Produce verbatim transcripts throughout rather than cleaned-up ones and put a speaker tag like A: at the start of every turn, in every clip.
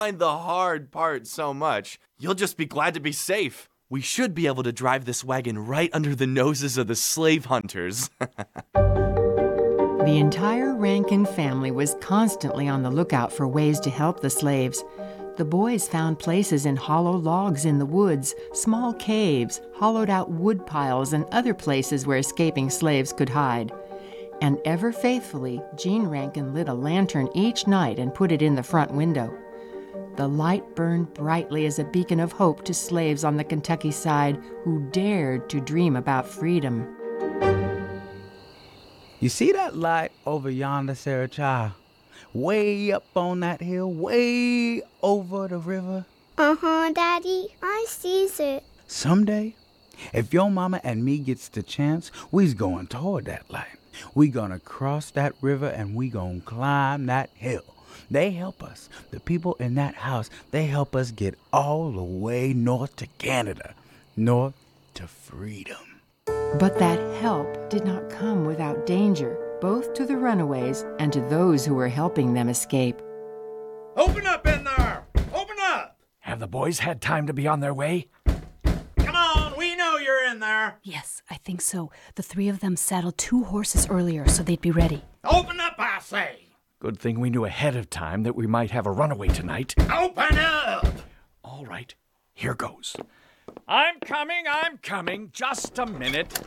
A: mind the hard part so much. You'll just be glad to be safe. We should be able to drive this wagon right under the noses of the slave hunters.
B: The entire Rankin family was constantly on the lookout for ways to help the slaves. The boys found places in hollow logs in the woods, small caves, hollowed-out wood piles, and other places where escaping slaves could hide. And ever faithfully, Gene Rankin lit a lantern each night and put it in the front window. The light burned brightly as a beacon of hope to slaves on the Kentucky side who dared to dream about freedom.
C: You see that light over yonder, Sarah Child? Way up on that hill, way over the river.
D: Uh-huh, Daddy. I sees it.
C: Someday, if your mama and me gets the chance, we's going toward that light. We gonna cross that river and we gonna climb that hill. They help us. The people in that house, they help us get all the way north to Canada, north to freedom.
B: But that help did not come without danger, both to the runaways and to those who were helping them escape.
E: Open up in there! Open up!
F: Have the boys had time to be on their way?
E: Come on, we know you're in there.
G: Yes, I think so. The three of them saddled two horses earlier, so they'd be ready.
E: Open up, I say!
F: Good thing we knew ahead of time that we might have a runaway tonight.
E: Open up!
F: All right, here goes. I'm coming, I'm coming. Just a minute.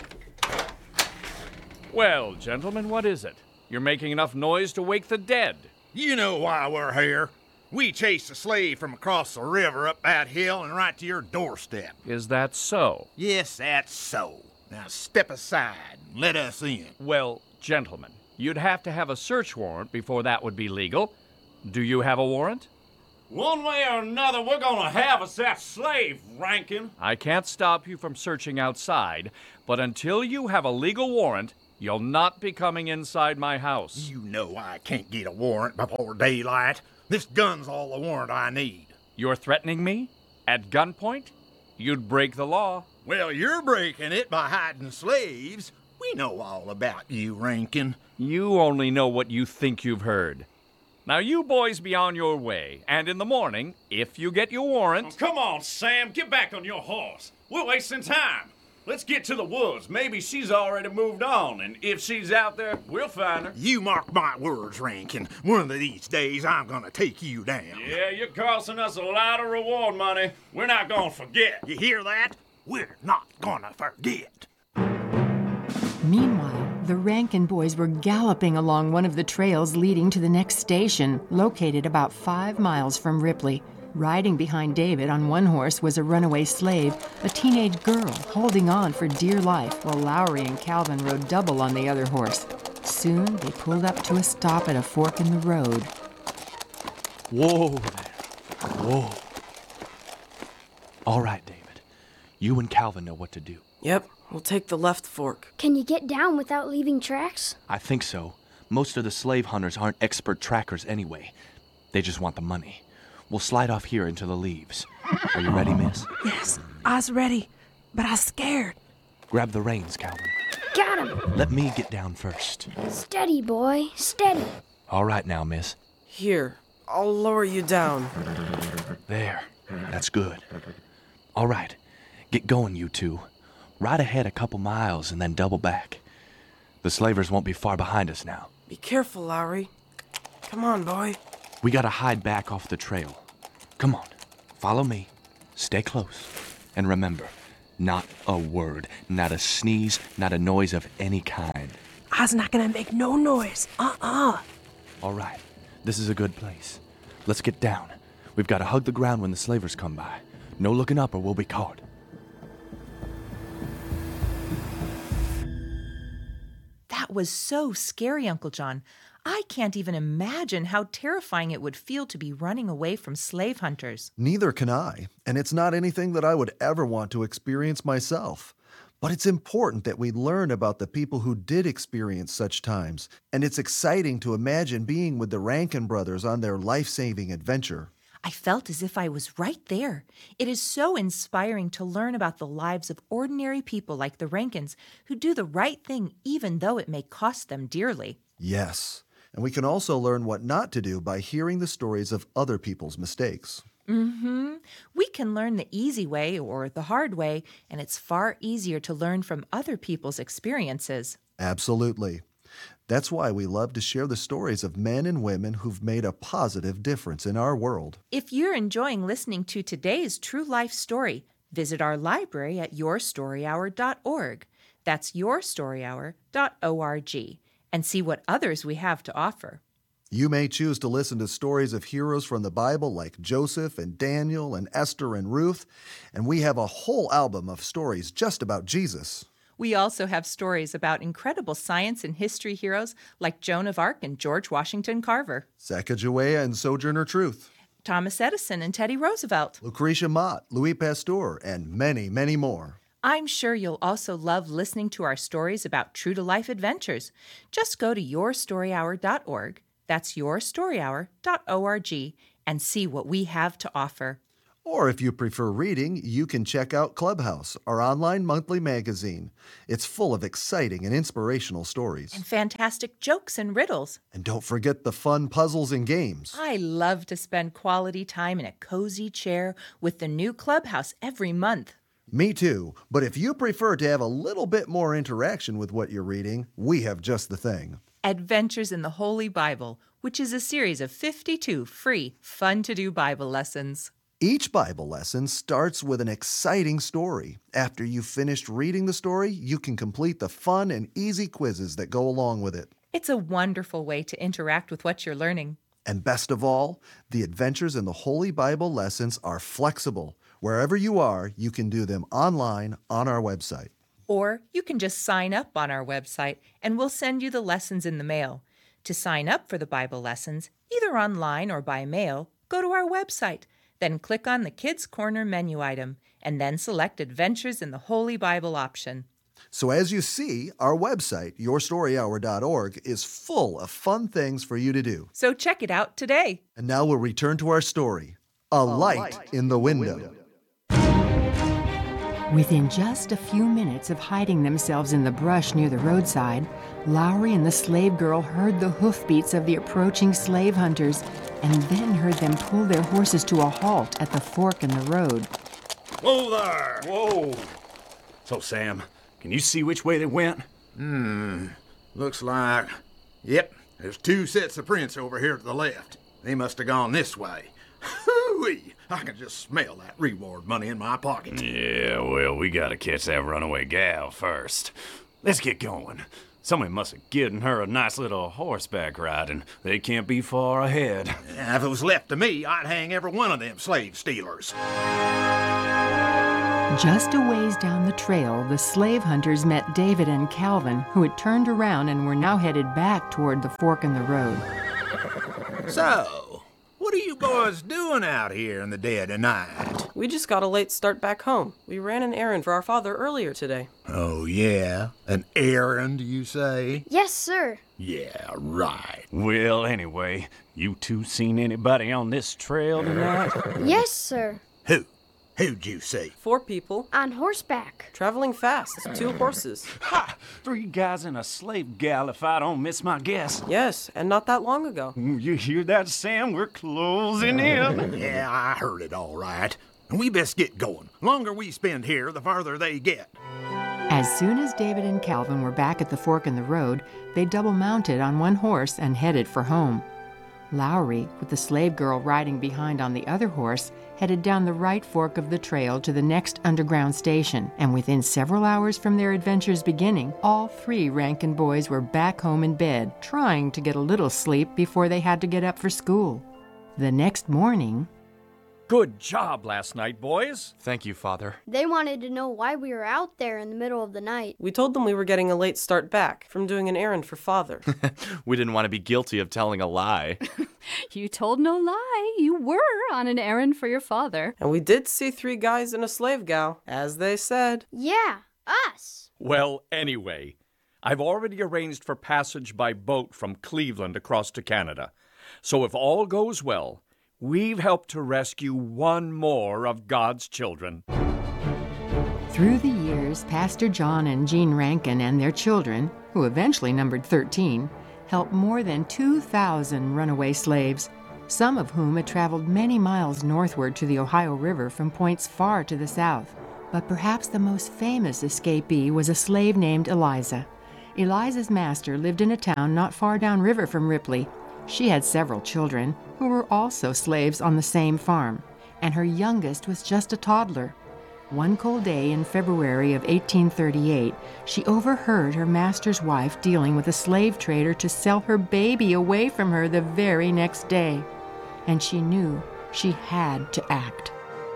F: Well, gentlemen, what is it? You're making enough noise to wake the dead.
E: You know why we're here. We chased a slave from across the river up that hill and right to your doorstep.
F: Is that so?
E: Yes, that's so. Now step aside and let us in.
F: Well, gentlemen, you'd have to have a search warrant before that would be legal. Do you have a warrant?
E: One way or another, we're gonna have us that slave, Rankin.
F: I can't stop you from searching outside, but until you have a legal warrant, you'll not be coming inside my house.
E: You know I can't get a warrant before daylight. This gun's all the warrant I need.
F: You're threatening me? At gunpoint? You'd break the law.
E: Well, you're breaking it by hiding slaves. We know all about you, Rankin.
F: You only know what you think you've heard. Now you boys be on your way, and in the morning, if you get your warrant...
E: Oh, come on, Sam, get back on your horse. We're wasting time. Let's get to the woods. Maybe she's already moved on, and if she's out there, we'll find her. You mark my words, Rankin. One of these days, I'm gonna take you down. Yeah, you're costing us a lot of reward money. We're not gonna forget. You hear that? We're not gonna forget.
B: Meanwhile, the Rankin boys were galloping along one of the trails leading to the next station, located about five miles from Ripley. Riding behind David on one horse was a runaway slave, a teenage girl holding on for dear life, while Lowry and Calvin rode double on the other horse. Soon they pulled up to a stop at a fork in the road.
A: Whoa there. Whoa. All right, David. You and Calvin know what to do.
H: Yep, we'll take the left fork.
D: Can you get down without leaving tracks?
A: I think so. Most of the slave hunters aren't expert trackers anyway. They just want the money. We'll slide off here into the leaves. Are you ready, miss?
G: Yes, I's ready, but I's scared.
A: Grab the reins, Calvin.
D: Got him.
A: Let me get down first.
D: Steady, boy, steady.
A: All right now, miss.
H: Here, I'll lower you down.
A: There. That's good. All right. Get going, you two. Ride ahead a couple miles and then double back. The slavers won't be far behind us now.
H: Be careful, Lowry. Come on, boy.
A: We gotta hide back off the trail. Come on, follow me. Stay close. And remember, not a word, not a sneeze, not a noise of any kind.
G: I's not gonna make no noise. Uh-uh.
A: All right, this is a good place. Let's get down. We've gotta hug the ground when the slavers come by. No looking up or we'll be caught.
I: That was so scary, Uncle John. I can't even imagine how terrifying it would feel to be running away from slave hunters.
J: Neither can I, and it's not anything that I would ever want to experience myself. But it's important that we learn about the people who did experience such times, and it's exciting to imagine being with the Rankin brothers on their life-saving adventure.
I: I felt as if I was right there. It is so inspiring to learn about the lives of ordinary people like the Rankins who do the right thing even though it may cost them dearly.
J: Yes. And we can also learn what not to do by hearing the stories of other people's mistakes.
I: Mm-hmm. We can learn the easy way or the hard way, and it's far easier to learn from other people's experiences.
J: Absolutely. That's why we love to share the stories of men and women who've made a positive difference in our world.
I: If you're enjoying listening to today's true life story, visit our library at your story hour dot org. That's your story hour dot org, and see what others we have to offer.
J: You may choose to listen to stories of heroes from the Bible like Joseph and Daniel and Esther and Ruth, and we have a whole album of stories just about Jesus.
I: We also have stories about incredible science and history heroes like Joan of Arc and George Washington Carver,
J: Sacagawea and Sojourner Truth,
I: Thomas Edison and Teddy Roosevelt,
J: Lucretia Mott, Louis Pasteur, and many, many more.
I: I'm sure you'll also love listening to our stories about true-to-life adventures. Just go to your story hour dot org. That's your story hour dot org, and see what we have to offer.
J: Or if you prefer reading, you can check out Clubhouse, our online monthly magazine. It's full of exciting and inspirational stories.
I: And fantastic jokes and riddles.
J: And don't forget the fun puzzles and games.
I: I love to spend quality time in a cozy chair with the new Clubhouse every month.
J: Me too, but if you prefer to have a little bit more interaction with what you're reading, we have just the thing.
I: Adventures in the Holy Bible, which is a series of fifty-two free, fun-to-do Bible lessons.
J: Each Bible lesson starts with an exciting story. After you've finished reading the story, you can complete the fun and easy quizzes that go along with it.
I: It's a wonderful way to interact with what you're learning.
J: And best of all, the Adventures in the Holy Bible lessons are flexible. Wherever you are, you can do them online on our website.
I: Or you can just sign up on our website and we'll send you the lessons in the mail. To sign up for the Bible lessons, either online or by mail, go to our website. Then click on the Kids Corner menu item and then select Adventures in the Holy Bible option.
J: So as you see, our website, your story hour dot org, is full of fun things for you to do.
I: So check it out today.
J: And now we'll return to our story, A, A light, light in the window. window.
B: Within just a few minutes of hiding themselves in the brush near the roadside, Lowry and the slave girl heard the hoofbeats of the approaching slave hunters and then heard them pull their horses to a halt at the fork in the road.
E: Whoa there! Whoa! So, Sam, can you see which way they went?
K: Hmm, looks like... Yep, there's two sets of prints over here to the left. They must have gone this way. Hoo-wee! I can just smell that reward money in my pocket.
E: Yeah, well, we gotta catch that runaway gal first. Let's get going. Somebody must have given her a nice little horseback ride, and they can't be far ahead.
K: Yeah, if it was left to me, I'd hang every one of them slave stealers.
B: Just a ways down the trail, the slave hunters met David and Calvin, who had turned around and were now headed back toward the fork in the road.
K: So, what are you boys doing out here in the dead of night?
H: We just got a late start back home. We ran an errand for our father earlier today.
K: Oh, yeah? An errand, you say?
D: Yes, sir.
K: Yeah, right.
E: Well, anyway, you two seen anybody on this trail tonight?
D: Yes, sir.
K: Who? Who'd you see?
H: Four people.
D: On horseback.
H: Traveling fast. Two horses.
E: Ha! Three guys and a slave gal, if I don't miss my guess.
H: Yes, and not that long ago.
E: You hear that, Sam? We're closing in.
K: Yeah, I heard it all right. We best get going. Longer we spend here, the farther they get.
B: As soon as David and Calvin were back at the fork in the road, they double-mounted on one horse and headed for home. Lowry, with the slave girl riding behind on the other horse, headed down the right fork of the trail to the next underground station, and within several hours from their adventure's beginning, all three Rankin boys were back home in bed, trying to get a little sleep before they had to get up for school. The next morning...
F: Good job last night, boys.
A: Thank you, Father.
D: They wanted to know why we were out there in the middle of the night.
H: We told them we were getting a late start back from doing an errand for Father.
A: We didn't want to be guilty of telling a lie.
G: You told no lie. You were on an errand for your father.
H: And we did see three guys and a slave gal, as they said.
D: Yeah, us.
F: Well, anyway, I've already arranged for passage by boat from Cleveland across to Canada. So if all goes well, we've helped to rescue one more of God's children.
B: Through the years, Pastor John and Jean Rankin and their children, who eventually numbered thirteen, helped more than two thousand runaway slaves, some of whom had traveled many miles northward to the Ohio River from points far to the south. But perhaps the most famous escapee was a slave named Eliza. Eliza's master lived in a town not far downriver from Ripley. She had several children who were also slaves on the same farm, and her youngest was just a toddler. One cold day in February of eighteen thirty-eight, she overheard her master's wife dealing with a slave trader to sell her baby away from her the very next day. And she knew she had to act.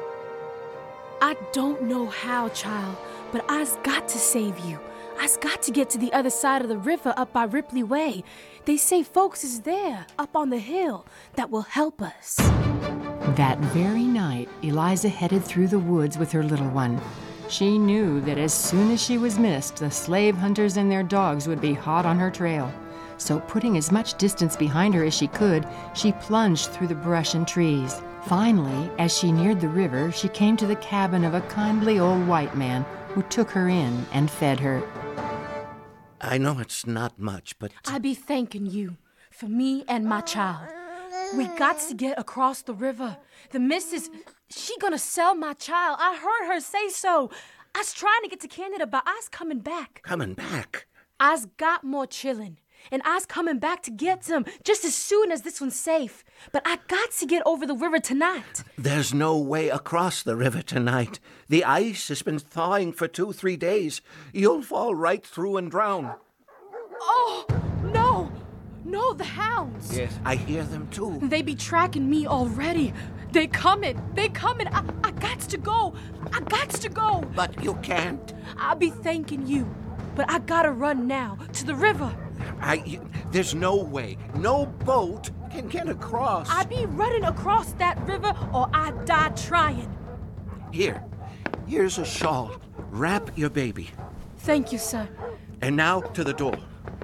L: I don't know how, child, but I's got to save you. I's got to get to the other side of the river up by Ripley Way. They say folks is there, up on the hill, that will help us.
B: That very night, Eliza headed through the woods with her little one. She knew that as soon as she was missed, the slave hunters and their dogs would be hot on her trail. So putting as much distance behind her as she could, she plunged through the brush and trees. Finally, as she neared the river, she came to the cabin of a kindly old white man who took her in and fed her.
M: I know it's not much, but...
L: I be thanking you for me and my child. We got to get across the river. The missus, she gonna sell my child. I heard her say so. I's trying to get to Canada, but I's coming back.
M: Coming back?
L: I's got more chillin', and I's coming back to get them just as soon as this one's safe. But I got to get over the river tonight.
M: There's no way across the river tonight. The ice has been thawing for two, three days. You'll fall right through and drown.
L: Oh, no. No, the hounds.
M: Yes, I hear them too.
L: They be tracking me already. They coming. They coming. I, I got to go. I got to go.
M: But you can't.
L: I be thanking you, but I gotta run now to the river.
M: I, you, there's no way. No boat can get across.
L: I be running across that river or I die trying.
M: Here. Here's a shawl. Wrap your baby.
L: Thank you, sir.
M: And now to the door.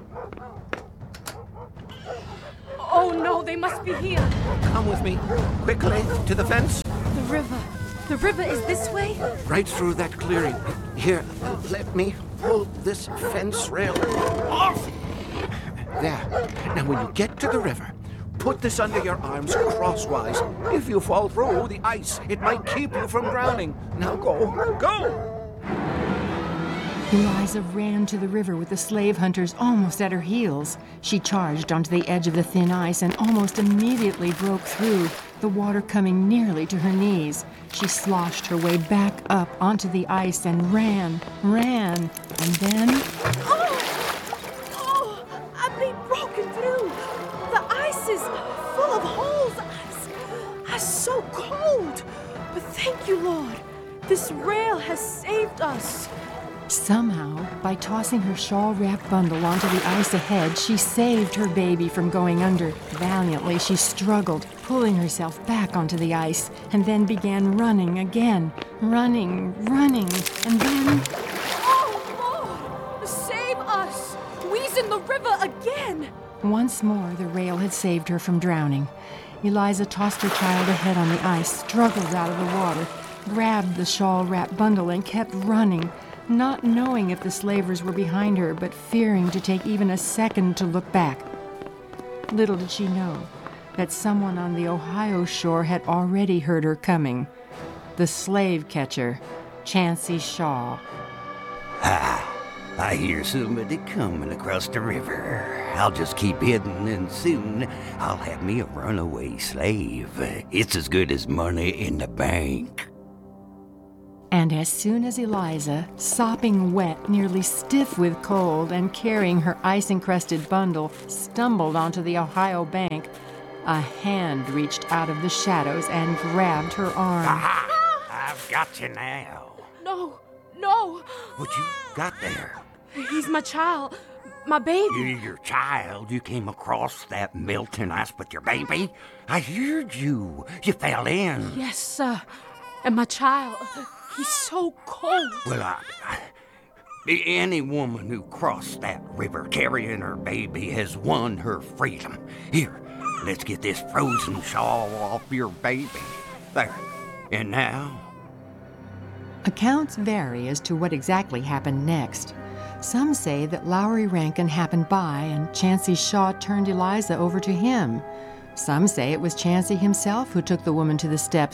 L: Oh, no, they must be here.
M: Come with me. Quickly, to the fence.
L: The river. The river is this way?
M: Right through that clearing. Here, let me pull this fence rail off. There. Now, when you get to the river, put this under your arms crosswise. If you fall through the ice, it might keep you from drowning. Now go. Go!
B: Eliza ran to the river with the slave hunters almost at her heels. She charged onto the edge of the thin ice and almost immediately broke through, the water coming nearly to her knees. She sloshed her way back up onto the ice and ran, ran, and then...
L: Oh! Oh! I've been broken through! The ice is full of holes! I's, I's so cold! But thank you, Lord! This rail has saved us!
B: Somehow, by tossing her shawl-wrapped bundle onto the ice ahead, she saved her baby from going under. Valiantly, she struggled, pulling herself back onto the ice, and then began running again. Running, running, and then...
L: Oh, Lord! Save us! We's in the river again!
B: Once more, the rail had saved her from drowning. Eliza tossed her child ahead on the ice, struggled out of the water, grabbed the shawl-wrapped bundle, and kept running, not knowing if the slavers were behind her, but fearing to take even a second to look back. Little did she know that someone on the Ohio shore had already heard her coming. The slave catcher, Chancey Shaw.
N: Ha! I hear somebody coming across the river. I'll just keep heading, and soon I'll have me a runaway slave. It's as good as money in the bank.
B: And as soon as Eliza, sopping wet, nearly stiff with cold, and carrying her ice-encrusted bundle, stumbled onto the Ohio bank, a hand reached out of the shadows and grabbed her arm.
N: Aha! I've got you now.
L: No, no.
N: What you got there?
L: He's my child, my baby.
N: You're your child? You came across that melting ice with your baby? I heard you. You fell in.
L: Yes, sir. And my child... He's so cold.
N: Well, I, I, any woman who crossed that river carrying her baby has won her freedom. Here, let's get this frozen shawl off your baby. There. And now?
B: Accounts vary as to what exactly happened next. Some say that Lowry Rankin happened by and Chancey Shaw turned Eliza over to him. Some say it was Chancey himself who took the woman to the steps